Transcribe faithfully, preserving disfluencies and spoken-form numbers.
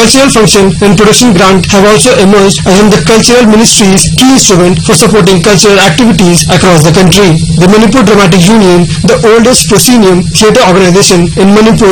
cultural function and production grant have also emerged as in the Cultural Ministry's key instrument for supporting cultural activities across the country. The Manipur Dramatic Union, the oldest proscenium theatre organization in Manipur,